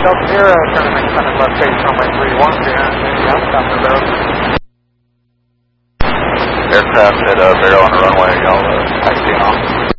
Delta Sierra, turning extended left base, runway 31, behind the after barrel. Aircraft at Barrow on the runway, y'all taxiing off.